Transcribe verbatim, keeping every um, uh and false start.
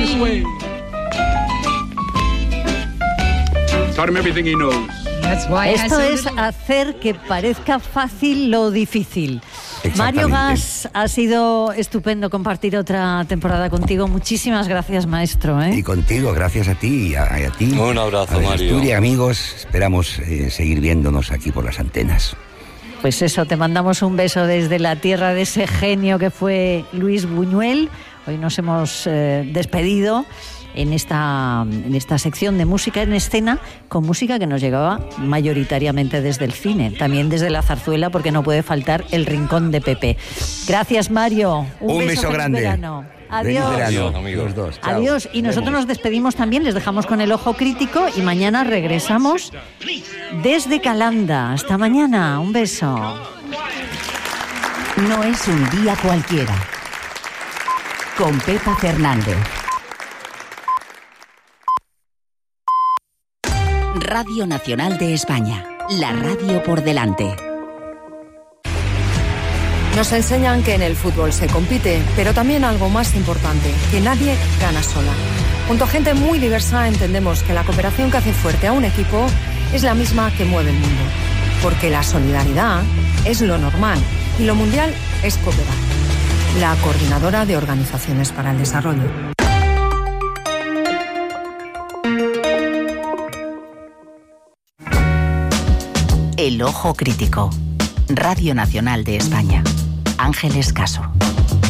this way. Taught him everything he knows. Esto es hacer que parezca fácil lo difícil. Mario Gas, ha sido estupendo compartir otra temporada contigo. Muchísimas gracias, maestro, ¿eh? Y contigo, gracias a ti y a, a ti. Un abrazo, Mario. Asturias, amigos, esperamos eh, seguir viéndonos aquí por las antenas. Pues eso, te mandamos un beso desde la tierra de ese genio que fue Luis Buñuel. Hoy nos hemos eh, despedido en esta, en esta sección de música en escena, con música que nos llegaba mayoritariamente desde el cine, también desde la zarzuela, porque no puede faltar el rincón de Pepe. Gracias, Mario. Un, un beso, beso grande. Verano. Adiós. Verano, amigos. Los dos. Chao. Adiós. Y nosotros nos despedimos también, les dejamos con el ojo crítico y mañana regresamos desde Calanda. Hasta mañana. Un beso. No es un día cualquiera. Con Pepa Fernández. Radio Nacional de España, la radio por delante. Nos enseñan que en el fútbol se compite, pero también algo más importante, que nadie gana sola. Junto a gente muy diversa entendemos que la cooperación que hace fuerte a un equipo es la misma que mueve el mundo. Porque la solidaridad es lo normal y lo mundial es cooperar. La Coordinadora de Organizaciones para el Desarrollo. El ojo crítico. Radio Nacional de España. Ángeles Caso.